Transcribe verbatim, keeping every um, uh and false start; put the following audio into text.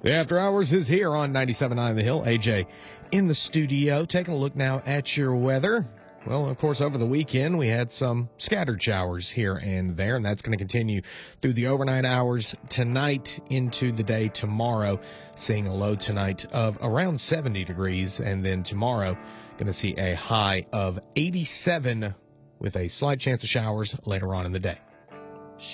The After Hours is here on ninety-seven point nine The Hill. A J in the studio, taking a look now at your weather. Well, of course, over the weekend, we had some scattered showers here and there, and that's going to continue through the overnight hours tonight into the day tomorrow, seeing a low tonight of around seventy degrees, and then tomorrow, going to see a high of eighty-seven with a slight chance of showers later on in the day.